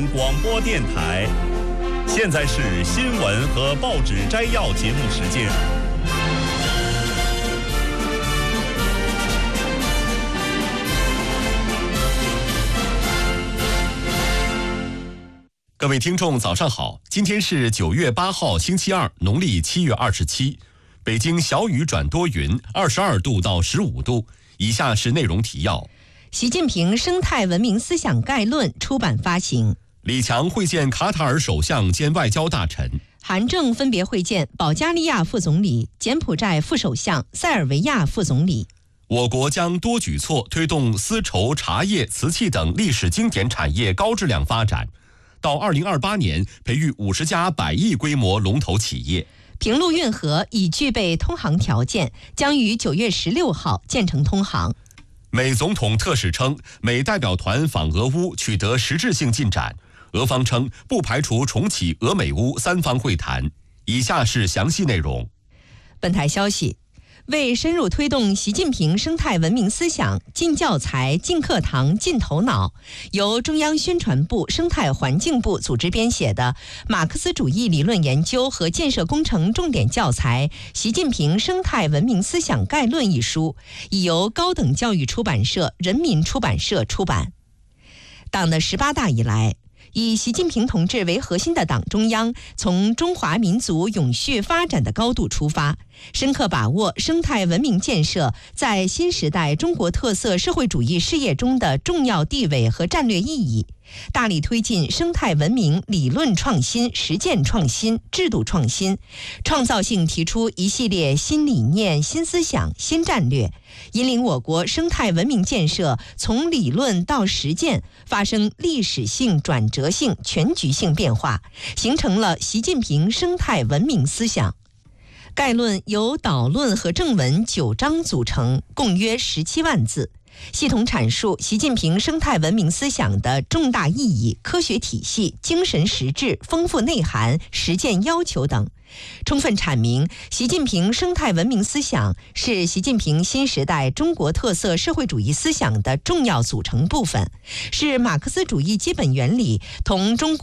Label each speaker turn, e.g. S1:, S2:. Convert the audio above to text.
S1: 民广播电台。现在是新闻和报纸摘要节目时间。各位听众早上好，今天是9月8号星期二，农历7月27，北京小雨转多云，22度到15度。以下是内容提要：
S2: 习近平生态文明思想概论出版发行；
S1: 李强会见卡塔尔首相兼外交大臣；
S2: 韩正分别会见保加利亚副总理、柬埔寨副首相、塞尔维亚副总理。
S1: 我国将多举措推动丝绸、茶叶、瓷器等历史经典产业高质量发展，到2028年培育50家100亿规模龙头企业。
S2: 平陆运河已具备通航条件，将于9月16号建成通航。
S1: 美总统特使称，美代表团访俄乌取得实质性进展，俄方称不排除重启俄美乌3方会谈。以下是详细内容。
S2: 本台消息，为深入推动习近平生态文明思想进教材、进课堂、进头脑，由中央宣传部、生态环境部组织编写的《马克思主义理论研究和建设工程重点教材·习近平生态文明思想概论》一书，已由高等教育出版社人民出版社出版。党的18大以来，以习近平同志为核心的党中央从中华民族永续发展的高度出发，深刻把握生态文明建设在新时代中国特色社会主义事业中的重要地位和战略意义，大力推进生态文明理论创新、实践创新、制度创新，创造性提出一系列新理念、新思想、新战略，引领我国生态文明建设从理论到实践发生历史性、转折性、全局性变化，形成了习近平生态文明思想。概论由导论和正文9章组成，共约17万字，系统阐述习近平生态文明思想的重大意义、科学体系、精神实质、丰富内涵、实践要求等，充分阐明习近平生态文明思想是习近平新时代中国特色社会主义思想的重要组成部分，是马克思主义基本原理同中国